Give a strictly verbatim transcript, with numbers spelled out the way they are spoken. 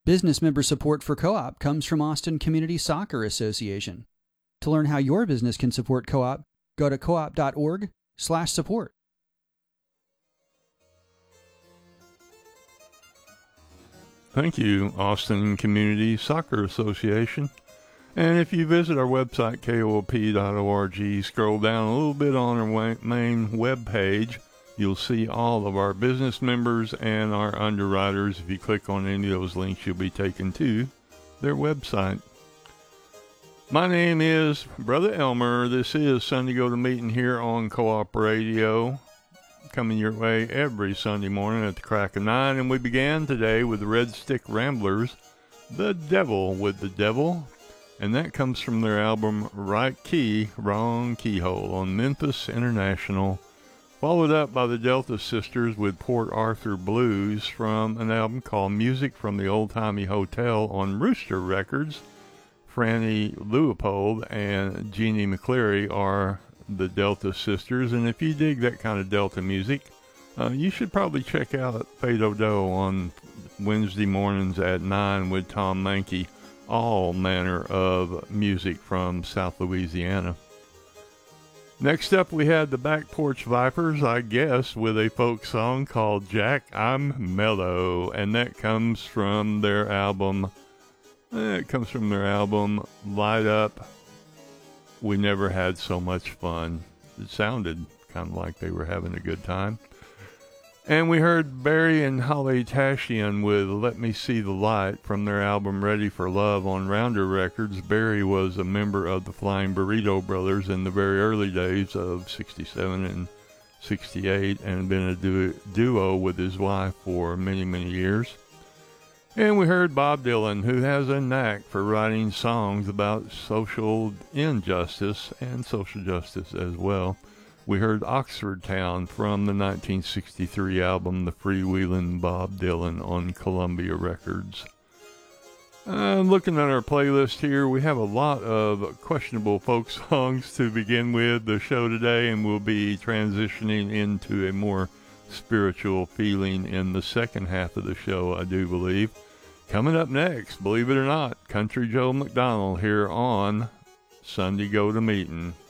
Business member support for Co-op comes from Austin Community Soccer Association. To learn how your business can support Co-op, go to coop.org slash support. Thank you, Austin Community Soccer Association. And if you visit our website, K O O P dot org, scroll down a little bit on our main web page, you'll see all of our business members and our underwriters. If you click on any of those links, you'll be taken to their website. My name is Brother Elmer. This is Sunday Go to Meeting here on Co-op Radio, coming your way every Sunday morning at the crack of nine. And we began today with the Red Stick Ramblers, The Devil with the Devil. And that comes from their album Right Key, Wrong Keyhole on Memphis International. Followed up by the Delta Sisters with Port Arthur Blues from an album called Music from the Old Timey Hotel on Rooster Records. Franny Leopold and Jeannie McCleary are the Delta Sisters, and if you dig that kind of Delta music, uh, you should probably check out Fado Do on Wednesday mornings at nine with Tom Mankey. All manner of music from South Louisiana. Next up, we had the Back Porch Vipers, I guess, with a folk song called Jack, I'm Mellow, and that comes from their album, eh, it comes from their album, Light Up, We Never Had So Much Fun. It sounded kind of like they were having a good time. And we heard Barry and Holly Tashian with Let Me See the Light from their album Ready for Love on Rounder Records. Barry was a member of the Flying Burrito Brothers in the very early days of sixty-seven and sixty-eight and had been a du- duo with his wife for many, many years. And we heard Bob Dylan, who has a knack for writing songs about social injustice and social justice as well. We heard Oxford Town from the nineteen sixty-three album The Freewheelin' Bob Dylan on Columbia Records. Uh, looking at our playlist here, we have a lot of questionable folk songs to begin with the show today, and we'll be transitioning into a more spiritual feeling in the second half of the show, I do believe. Coming up next, believe it or not, Country Joe McDonald here on Sunday Go to Meeting.